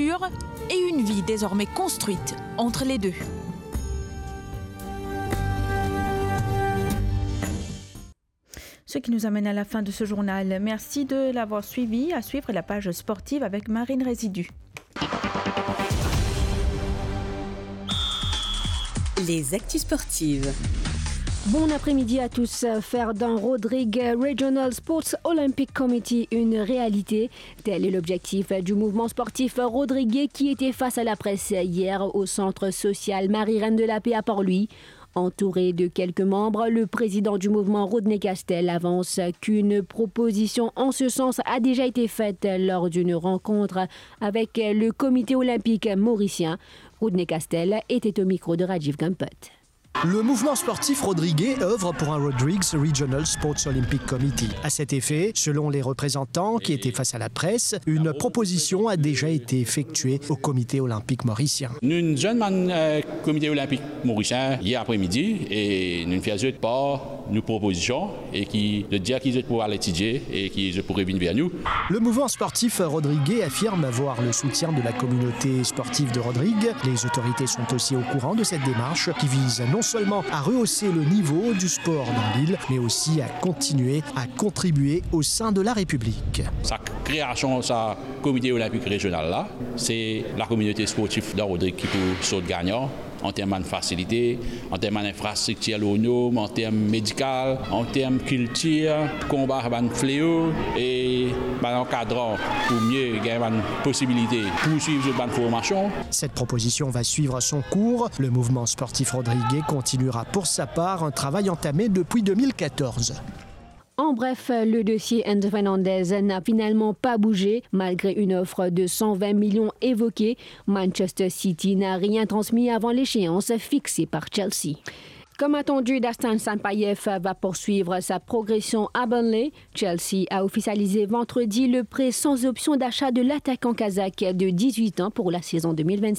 futur et une vie désormais construite entre les deux. Ce qui nous amène à la fin de ce journal. Merci de l'avoir suivi. À suivre la page sportive avec Marine Résidu. Les actus sportives. Bon après-midi à tous. Faire d'un Rodrigue Regional Sports Olympic Committee une réalité, tel est l'objectif du mouvement sportif Rodriguez qui était face à la presse hier au centre social Marie-Reine de la Paix à Port-Louis. Entouré de quelques membres, le président du mouvement Rodney Castel avance qu'une proposition en ce sens a déjà été faite lors d'une rencontre avec le comité olympique mauricien. Rodney Castel était au micro de Rajiv Gampet. Le mouvement sportif Rodriguez œuvre pour un Rodrigues Regional Sports Olympic Committee. À cet effet, selon les représentants qui étaient face à la presse, une proposition a déjà été effectuée au comité olympique mauricien. Nous sommes comité olympique mauricien hier après-midi et nous faisons part nos propositions et qui de dire qu'ils pourraient l'étudier et qu'ils pourraient venir vers nous. Le mouvement sportif Rodriguez affirme avoir le soutien de la communauté sportive de Rodrigues. Les autorités sont aussi au courant de cette démarche qui vise non seulement à rehausser le niveau du sport dans l'île, mais aussi à continuer à contribuer au sein de la République. Sa création de sa comité olympique régional là, c'est la communauté sportive de Rodrigues qui peut sauter gagnant en termes de facilité, en termes d'infrastructure, en termes médicaux, en termes de culture, combat de fléau et encadrant pour mieux gagner une possibilité de poursuivre cette formation. Cette proposition va suivre son cours. Le mouvement sportif Rodriguez continuera pour sa part un travail entamé depuis 2014. En bref, le dossier Enzo Fernandez n'a finalement pas bougé. Malgré une offre de 120 millions évoquée, Manchester City n'a rien transmis avant l'échéance fixée par Chelsea. Comme attendu, Dastan Sampaïev va poursuivre sa progression à Burnley. Chelsea a officialisé vendredi le prêt sans option d'achat de l'attaquant kazakh de 18 ans pour la saison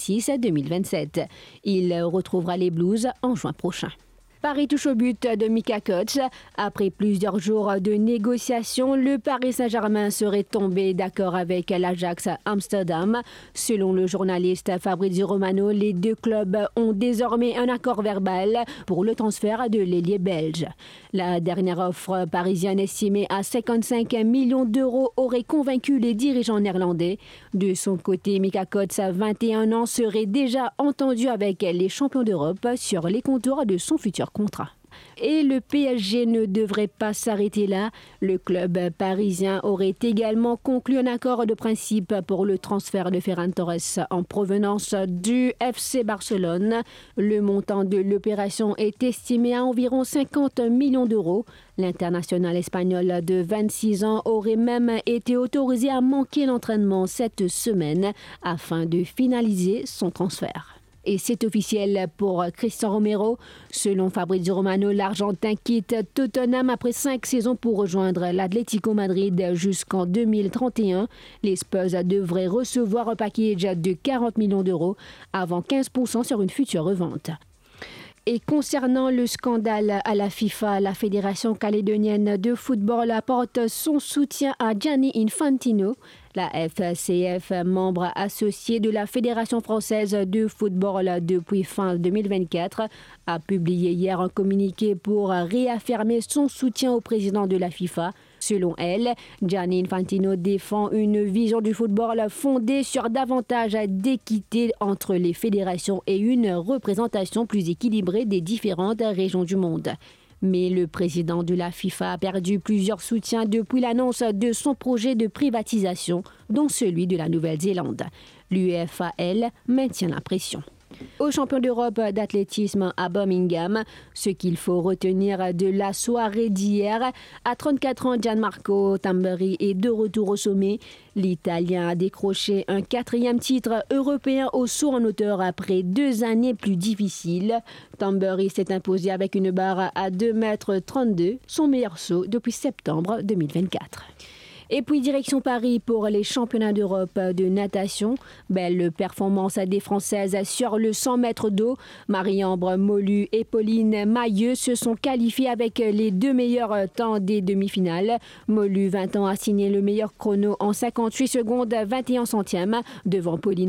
2026-2027. Il retrouvera les Blues en juin prochain. Paris touche au but de Mika Koch. Après plusieurs jours de négociations, le Paris Saint-Germain serait tombé d'accord avec l'Ajax Amsterdam. Selon le journaliste Fabrizio Romano, les deux clubs ont désormais un accord verbal pour le transfert de l'ailier belge. La dernière offre parisienne estimée à 55 millions d'euros aurait convaincu les dirigeants néerlandais. De son côté, Mika Koch, 21 ans, serait déjà entendu avec les champions d'Europe sur les contours de son futur contrat. Et le PSG ne devrait pas s'arrêter là. Le club parisien aurait également conclu un accord de principe pour le transfert de Ferran Torres en provenance du FC Barcelone. Le montant de l'opération est estimé à environ 50 millions d'euros. L'international espagnol de 26 ans aurait même été autorisé à manquer l'entraînement cette semaine afin de finaliser son transfert. Et c'est officiel pour Christian Romero. Selon Fabrizio Romano, l'Argentin quitte Tottenham après 5 saisons pour rejoindre l'Atlético Madrid jusqu'en 2031. Les Spurs devraient recevoir un package de 40 millions d'euros avant 15% sur une future revente. Et concernant le scandale à la FIFA, la Fédération calédonienne de football apporte son soutien à Gianni Infantino. La FCF, membre associé de la Fédération française de football depuis fin 2024, a publié hier un communiqué pour réaffirmer son soutien au président de la FIFA. Selon elle, Gianni Infantino défend une vision du football fondée sur davantage d'équité entre les fédérations et une représentation plus équilibrée des différentes régions du monde. Mais le président de la FIFA a perdu plusieurs soutiens depuis l'annonce de son projet de privatisation, dont celui de la Nouvelle-Zélande. L'UEFA, elle, maintient la pression. Aux champions d'Europe d'athlétisme à Birmingham, ce qu'il faut retenir de la soirée d'hier, à 34 ans, Gianmarco Tamberi est de retour au sommet. L'Italien a décroché un 4e titre européen au saut en hauteur après 2 années plus difficiles. Tamberi s'est imposé avec une barre à 2,32 m, son meilleur saut depuis septembre 2024. Et puis direction Paris pour les championnats d'Europe de natation. Belle performance des Françaises sur le 100 mètres d'eau. Marie-Ambre Molu et Pauline Mailleux se sont qualifiées avec les 2 meilleurs temps des demi-finales. Molu, 20 ans, a signé le meilleur chrono en 58 secondes 21 centièmes devant Pauline